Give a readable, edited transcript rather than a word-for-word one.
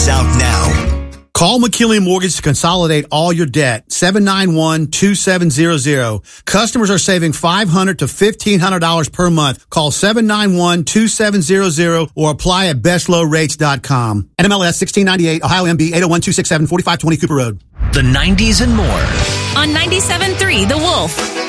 South now. Call McKinley Mortgage to consolidate all your debt. 791-2700. Customers are saving $500 to $1,500 per month. Call 791-2700 or apply at bestlowrates.com. NMLS 1698, Ohio MB 801-267, 4520 Cooper Road. The 90s and more. On 97.3 The Wolf.